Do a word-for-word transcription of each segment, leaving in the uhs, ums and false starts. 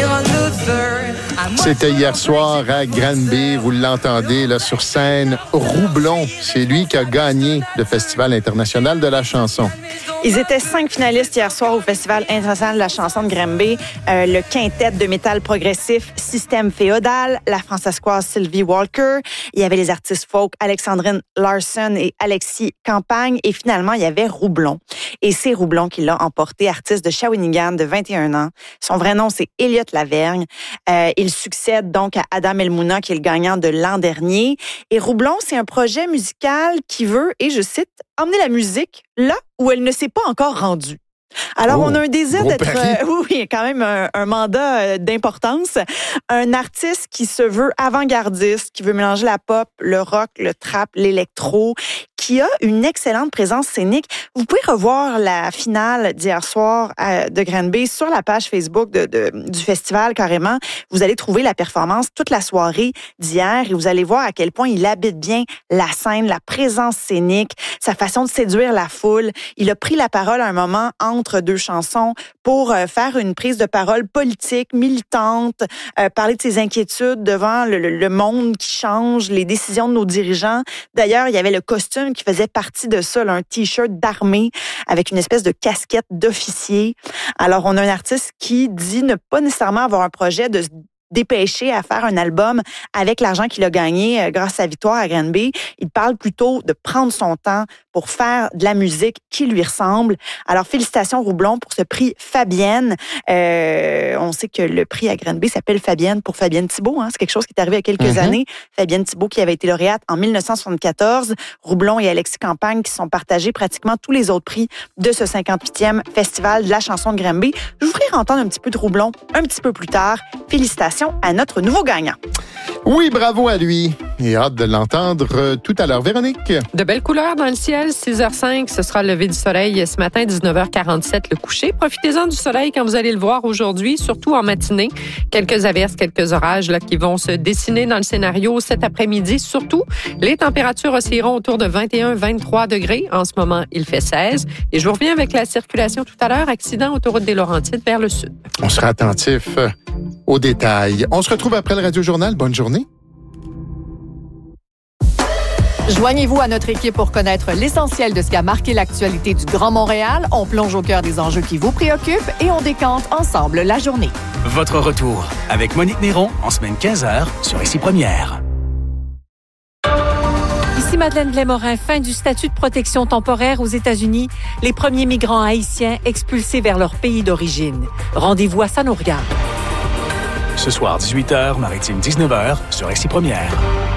C'était hier soir à Granby, vous l'entendez là sur scène, Roublon, c'est lui qui a gagné le Festival international de la chanson. Ils étaient cinq finalistes hier soir au Festival international de la chanson de Granby. Euh, le quintet de métal progressif Système Féodal, la francescoise Sylvie Walker. Il y avait les artistes folk Alexandrine Larson et Alexis Campagne. Et finalement, il y avait Roublon. Et c'est Roublon qui l'a emporté, artiste de Shawinigan de vingt et un ans. Son vrai nom, c'est Elliot Lavergne. Euh, il succède donc à Adam Elmouna, qui est le gagnant de l'an dernier. Et Roublon, c'est un projet musical qui veut, et je cite, emmener la musique là où elle ne s'est pas encore rendue. Alors, oh, on a un désir d'être... Euh, oui, quand même un, un mandat euh, d'importance. Un artiste qui se veut avant-gardiste, qui veut mélanger la pop, le rock, le trap, l'électro, qui a une excellente présence scénique. Vous pouvez revoir la finale d'hier soir euh, de Granby sur la page Facebook de, de, du festival, carrément. Vous allez trouver la performance toute la soirée d'hier et vous allez voir à quel point il habite bien la scène, la présence scénique, sa façon de séduire la foule. Il a pris la parole à un moment entre deux chansons pour euh, faire une prise de parole politique, militante, euh, parler de ses inquiétudes devant le, le, le monde qui change, les décisions de nos dirigeants. D'ailleurs, il y avait le costume qui faisait partie de ça, là, un T-shirt d'armée avec une espèce de casquette d'officier. Alors, on a un artiste qui dit ne pas nécessairement avoir un projet de se dépêcher à faire un album avec l'argent qu'il a gagné euh, grâce à sa victoire à Granby. Il parle plutôt de prendre son temps pour faire de la musique qui lui ressemble. Alors, félicitations Roublon pour ce prix Fabienne. Euh, on sait que le prix à Granby s'appelle Fabienne pour Fabienne Thibault. Hein? C'est quelque chose qui est arrivé il y a quelques mm-hmm. années. Fabienne Thibault qui avait été lauréate en dix-neuf cent soixante-quatorze. Roublon et Alexis Campagne qui sont partagés pratiquement tous les autres prix de ce cinquante-huitième Festival de la chanson de Granby. Je vous ferai entendre un petit peu de Roublon un petit peu plus tard. Félicitations à notre nouveau gagnant. Oui, bravo à lui. Et hâte de l'entendre euh, tout à l'heure. Véronique? De belles couleurs dans le ciel. six heures cinq, ce sera le lever du soleil ce matin, dix-neuf heures quarante-sept, le coucher. Profitez-en du soleil quand vous allez le voir aujourd'hui, surtout en matinée. Quelques averses, quelques orages là, qui vont se dessiner dans le scénario cet après-midi. Surtout, les températures oscilleront autour de vingt et un à vingt-trois degrés. En ce moment, il fait seize. Et je vous reviens avec la circulation tout à l'heure. Accident autoroute des Laurentides vers le sud. On sera attentif euh, aux détails. On se retrouve après le Radio Journal. Bonne journée. Joignez-vous à notre équipe pour connaître l'essentiel de ce qui a marqué l'actualité du Grand Montréal. On plonge au cœur des enjeux qui vous préoccupent et on décante ensemble la journée. Votre retour avec Monique Néron en semaine quinze heures sur Ici Première. Ici Madeleine Blais-Morin, fin du statut de protection temporaire aux États-Unis. Les premiers migrants haïtiens expulsés vers leur pays d'origine. Rendez-vous à Ça nous regarde. Ce soir, dix-huit heures, Maritime dix-neuf heures sur Ici Première.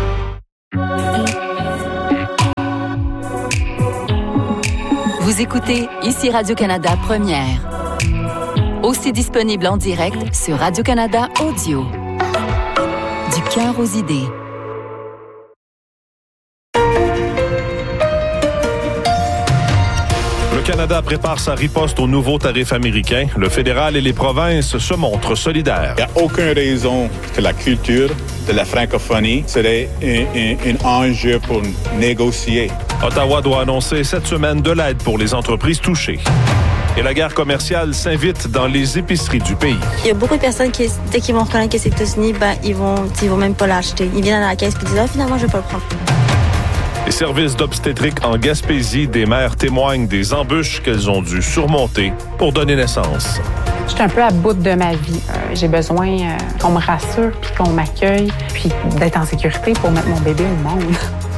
Vous écoutez Ici Radio-Canada Première. Aussi disponible en direct sur Radio-Canada Audio. Du cœur aux idées. Le Canada prépare sa riposte aux nouveaux tarifs américains. Le fédéral et les provinces se montrent solidaires. Il n'y a aucune raison que la culture de la francophonie serait un, un, un enjeu pour négocier. Ottawa doit annoncer cette semaine de l'aide pour les entreprises touchées. Et la guerre commerciale s'invite dans les épiceries du pays. Il y a beaucoup de personnes qui, dès qu'ils vont reconnaître que c'est États-Unis, ben, ils vont, ils vont même pas l'acheter. Ils viennent à la caisse et disent ah, finalement, je vais pas le prendre. Les services d'obstétrique en Gaspésie, des mères témoignent des embûches qu'elles ont dû surmonter pour donner naissance. Je suis un peu à bout de ma vie. Euh, j'ai besoin euh, qu'on me rassure, puis qu'on m'accueille, puis d'être en sécurité pour mettre mon bébé au monde.